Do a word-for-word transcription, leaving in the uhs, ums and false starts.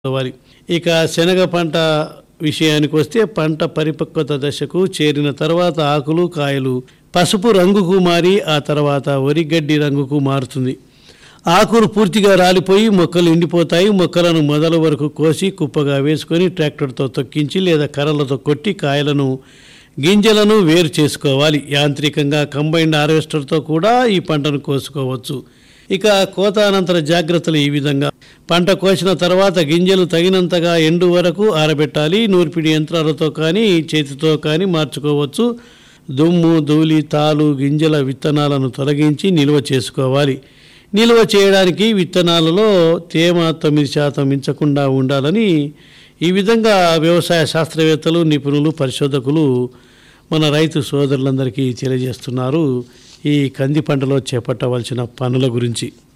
వరి. ఇక శనగ పంట విషయానికి వస్తే పంట పరిపక్వత దశకు చేరిన తర్వాత ఆకులు కాయలు పసుపు రంగుకు మారి ఆ తర్వాత వరిగడ్డి రంగుకు మారుతుంది. ఆకులు పూర్తిగా రాలిపోయి మొక్కలు ఎండిపోతాయి. మొక్కలను మొదల వరకు కోసి కుప్పగా వేసుకొని ట్రాక్టర్తో తొక్కించి లేదా కర్రలతో కొట్టి కాయలను గింజలను వేరు చేసుకోవాలి. యాంత్రికంగా కంబైన్డ్ హార్వెస్టర్తో కూడా ఈ పంటను కోసుకోవచ్చు. ఇక కోత అనంతర జాగ్రత్తలు ఈ విధంగా: పంట కోసిన తర్వాత గింజలు తగినంతగా ఎండు వరకు ఆరబెట్టాలి. నూర్పిడి యంత్రాలతో కానీ చేతితో కానీ మార్చుకోవచ్చు. దుమ్ము ధూళి తాలు గింజల విత్తనాలను తొలగించి నిల్వ చేసుకోవాలి. నిల్వ చేయడానికి విత్తనాలలో తేమ తొమ్మిది శాతం మించకుండా ఉండాలని ఈ విధంగా వ్యవసాయ శాస్త్రవేత్తలు, నిపుణులు, పరిశోధకులు మన రైతు సోదరులందరికీ తెలియజేస్తున్నారు ఈ కంది పంటలో చేపట్టవలసిన పనుల గురించి.